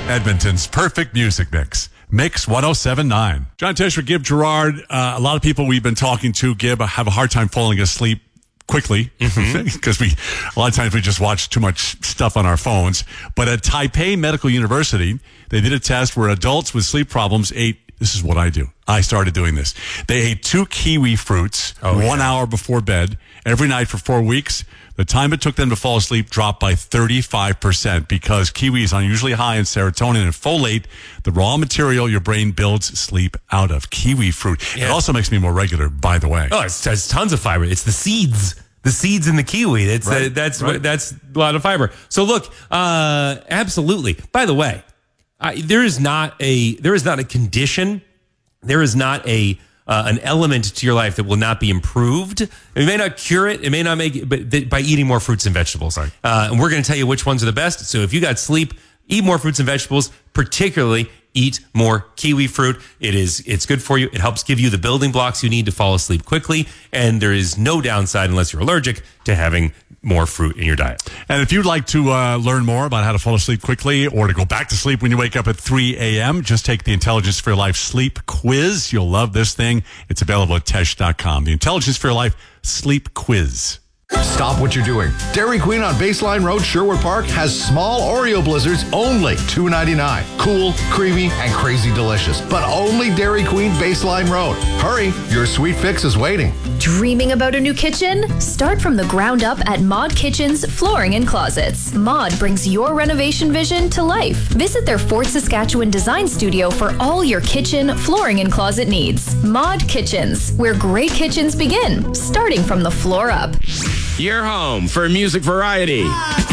Edmonton's perfect music mix. Mix 107.9. John Tesher, Gib Gerard. A lot of people we've been talking to, Gib, have a hard time falling asleep quickly because a lot of times we just watch too much stuff on our phones. But at Taipei Medical University, they did a test where adults with sleep problems ate. This is what I do. I started doing this. They ate 2 kiwi fruits 1 hour before bed every night for 4 weeks. The time it took them to fall asleep dropped by 35% because kiwi is unusually high in serotonin and folate, the raw material your brain builds sleep out of. Kiwi fruit. Yeah. It also makes me more regular, by the way. Oh, it has tons of fiber. It's the seeds. The seeds in the kiwi. That's a lot of fiber. So look, absolutely. By the way, there is not a condition. There is not an element to your life that will not be improved. It may not cure it. It may not make it, but by eating more fruits and vegetables. Right. And we're going to tell you which ones are the best. So if you got sleep, eat more fruits and vegetables, particularly eat more kiwi fruit. It's good for you. It helps give you the building blocks you need to fall asleep quickly. And there is no downside unless you're allergic to having more fruit in your diet. And if you'd like to learn more about how to fall asleep quickly or to go back to sleep when you wake up at 3 a.m., just take the Intelligence for Your Life Sleep Quiz. You'll love this thing. It's available at Tesh.com. The Intelligence for Your Life Sleep Quiz. Stop what you're doing. Dairy Queen on Baseline Road, Sherwood Park has small Oreo blizzards, only $2.99. Cool, creamy, and crazy delicious. But only Dairy Queen Baseline Road. Hurry, your sweet fix is waiting. Dreaming about a new kitchen? Start from the ground up at Mod Kitchens Flooring and Closets. Mod brings your renovation vision to life. Visit their Fort Saskatchewan design studio for all your kitchen, flooring, and closet needs. Mod Kitchens, where great kitchens begin, starting from the floor up. Your home for music variety.